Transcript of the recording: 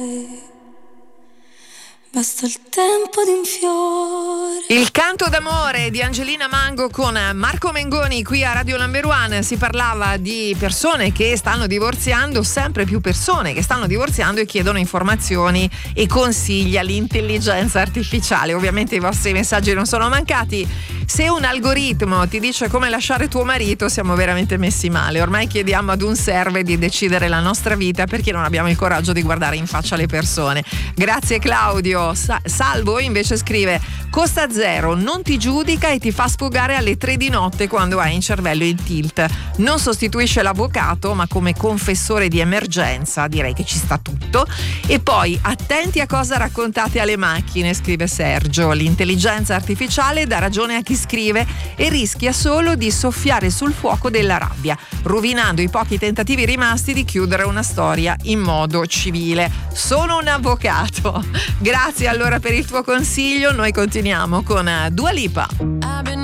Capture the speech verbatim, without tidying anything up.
Basta il tempo di un fiore. Il canto d'amore di Angelina Mango con Marco Mengoni qui a Radio Number One. Si parlava di persone che stanno divorziando, sempre più persone che stanno divorziando e chiedono informazioni e consigli all'intelligenza artificiale. Ovviamente i vostri messaggi non sono mancati. Se un algoritmo ti dice come lasciare tuo marito, siamo veramente messi male. Ormai chiediamo ad un server di decidere la nostra vita perché non abbiamo il coraggio di guardare in faccia le persone. Grazie Claudio. Sa- Salvo invece scrive: costa zero, non ti giudica e ti fa sfogare alle tre di notte quando hai in cervello il tilt. Non sostituisce l'avvocato, ma come confessore di emergenza direi che ci sta tutto. E poi attenti a cosa raccontate alle macchine, scrive Sergio. L'intelligenza artificiale dà ragione a chi scrive e rischia solo di soffiare sul fuoco della rabbia, rovinando i pochi tentativi rimasti di chiudere una storia in modo civile. Sono un avvocato. Grazie allora per il tuo consiglio. Noi continuiamo con Dua Lipa.